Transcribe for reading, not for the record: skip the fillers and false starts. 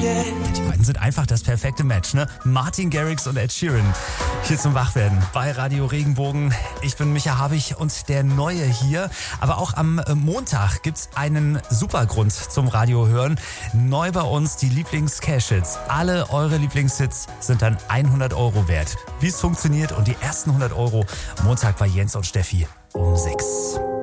Die beiden sind einfach das perfekte Match, ne? Martin Garrix und Ed Sheeran. Hier zum Wachwerden bei Radio Regenbogen. Ich bin Micha Habich und der Neue hier. Aber auch am Montag gibt's einen super Grund zum Radio hören. Neu bei uns die Lieblings-Cash-Hits. Alle eure Lieblingshits sind dann 100 € wert. Wie es funktioniert und die ersten 100 € Montag bei Jens und Steffi um 6.